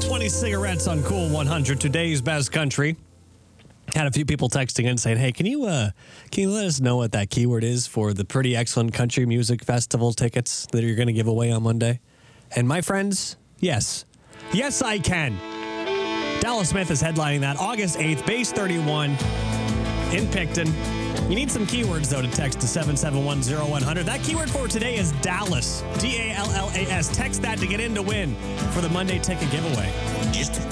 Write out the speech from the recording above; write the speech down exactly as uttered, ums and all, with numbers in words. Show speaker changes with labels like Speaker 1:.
Speaker 1: twenty cigarettes on Cool one hundred, today's best country. Had a few people texting in saying, hey, can you uh, can you let us know what that keyword is for the Pretty Excellent Country Music Festival tickets that you're going to give away on Monday? And my friends, yes. Yes, I can. Dallas Smith is headlining that August eighth, Base thirty-one in Picton. You need some keywords, though, to text to seven seven one zero one hundred. That keyword for today is Dallas. D A L L A S. Text that to get in to win for the Monday ticket giveaway.
Speaker 2: Just